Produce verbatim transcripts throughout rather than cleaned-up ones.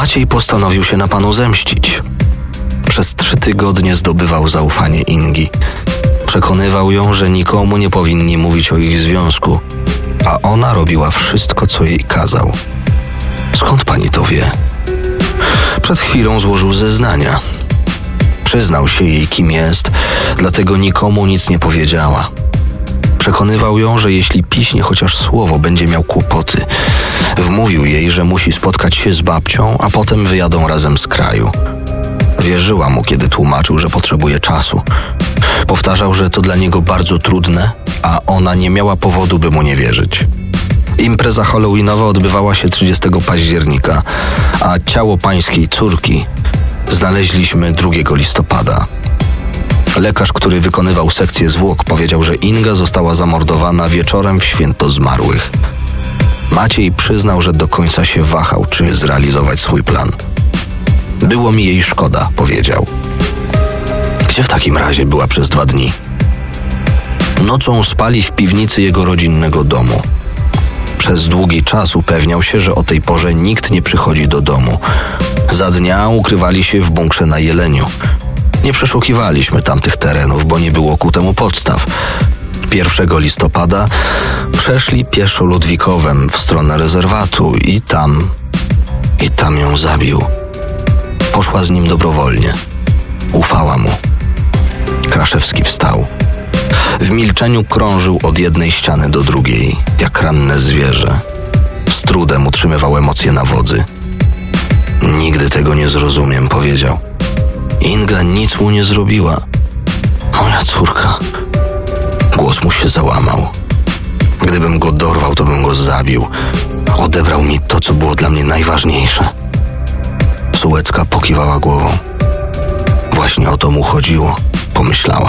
Maciej postanowił się na panu zemścić. Przez trzy tygodnie zdobywał zaufanie Ingi. Przekonywał ją, że nikomu nie powinni mówić o ich związku, a ona robiła wszystko, co jej kazał. Skąd pani to wie? Przed chwilą złożył zeznania. Przyznał się jej, kim jest, dlatego nikomu nic nie powiedziała. Przekonywał ją, że jeśli piśnie chociaż słowo, będzie miał kłopoty. Wmówił jej, że musi spotkać się z babcią, a potem wyjadą razem z kraju. Wierzyła mu, kiedy tłumaczył, że potrzebuje czasu. Powtarzał, że to dla niego bardzo trudne, a ona nie miała powodu, by mu nie wierzyć. Impreza halloweenowa odbywała się trzydziestego października, a ciało pańskiej córki znaleźliśmy drugiego listopada. Lekarz, który wykonywał sekcję zwłok, powiedział, że Inga została zamordowana wieczorem w święto zmarłych. Maciej przyznał, że do końca się wahał, czy zrealizować swój plan. Było mi jej szkoda, powiedział. Gdzie w takim razie była przez dwa dni? Nocą spali w piwnicy jego rodzinnego domu. Przez długi czas upewniał się, że o tej porze nikt nie przychodzi do domu. Za dnia ukrywali się w bunkrze na Jeleniu. Nie przeszukiwaliśmy tamtych terenów, bo nie było ku temu podstaw. pierwszego listopada przeszli pieszo Ludwikowem w stronę rezerwatu i tam, i tam ją zabił. Poszła z nim dobrowolnie. Ufała mu. Kraszewski wstał. W milczeniu krążył od jednej ściany do drugiej, jak ranne zwierzę. Z trudem utrzymywał emocje na wodzy. Nigdy tego nie zrozumiem, powiedział. Inga nic mu nie zrobiła. Moja córka. Głos mu się załamał. Gdybym go dorwał, to bym go zabił. Odebrał mi to, co było dla mnie najważniejsze. Sułecka pokiwała głową. Właśnie o to mu chodziło, pomyślała.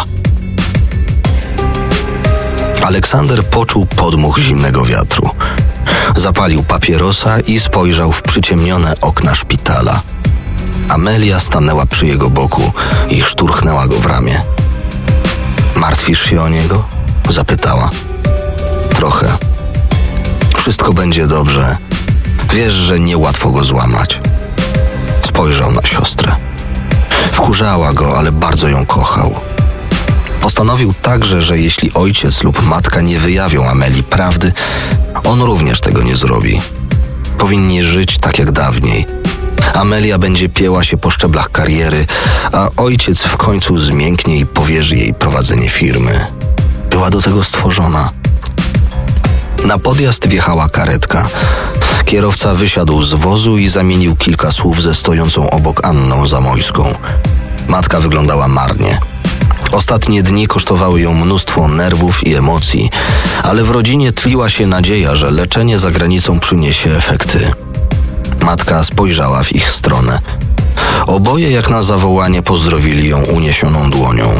Aleksander poczuł podmuch zimnego wiatru. Zapalił papierosa i spojrzał w przyciemnione okna szpitala. Amelia stanęła przy jego boku i szturchnęła go w ramię. Martwisz się o niego? Zapytała. Trochę. Wszystko będzie dobrze. Wiesz, że niełatwo go złamać. Spojrzał na siostrę. Wkurzała go, ale bardzo ją kochał. Postanowił także, że jeśli ojciec lub matka nie wyjawią Amelii prawdy, on również tego nie zrobi. Powinni żyć tak jak dawniej. Amelia będzie pieła się po szczeblach kariery, a ojciec w końcu zmięknie i powierzy jej prowadzenie firmy. Była do tego stworzona. Na podjazd wjechała karetka. Kierowca wysiadł z wozu i zamienił kilka słów ze stojącą obok Anną Zamojską. Matka wyglądała marnie. Ostatnie dni kosztowały ją mnóstwo nerwów i emocji, ale w rodzinie tliła się nadzieja, że leczenie za granicą przyniesie efekty. Matka spojrzała w ich stronę. Oboje jak na zawołanie pozdrowili ją uniesioną dłonią.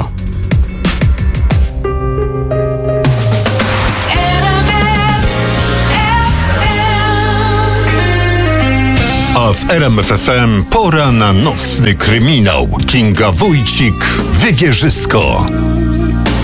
A w R M F F M pora na nocny kryminał. Kinga Wójcik, Wywierzysko.